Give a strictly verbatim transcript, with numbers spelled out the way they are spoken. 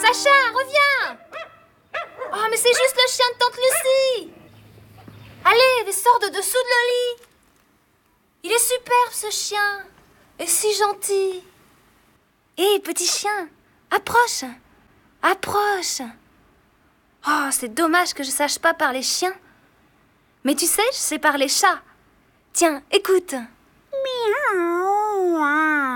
Sacha, reviens! Oh, mais c'est juste le chien de tante Lucie! Allez, sors de dessous de le lit! Il est superbe, ce chien! Et si gentil! Hé, petit chien, approche! Approche! Oh, c'est dommage que je sache pas parler chien. Mais tu sais, je sais parler chat. Tiens, écoute. Miaou.